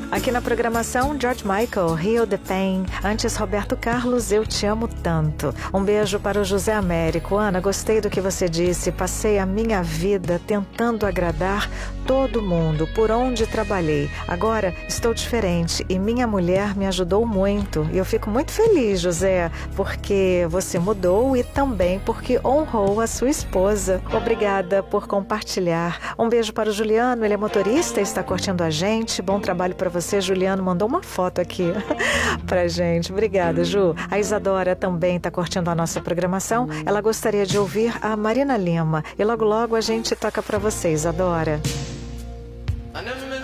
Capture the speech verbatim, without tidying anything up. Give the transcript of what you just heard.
Aqui na programação, George Michael, Heal the Pain. Antes, Roberto Carlos, Eu Te Amo Tanto. Um beijo para o José Américo. Ana, gostei do que você disse. Passei a minha vida tentando agradar todo mundo, por onde trabalhei. Agora estou diferente e minha mulher me ajudou muito. E eu fico muito feliz, José, porque você mudou e também porque honrou a sua esposa. Obrigada por compartilhar. Um beijo para o Juliano, ele é motorista e está curtindo a gente. Bom trabalho para você, Juliano. Mandou uma foto aqui pra gente. Obrigada, Ju. A Isadora também está curtindo a nossa programação. Ela gostaria de ouvir a Marina Lima. E logo, logo a gente toca para você, Isadora. I never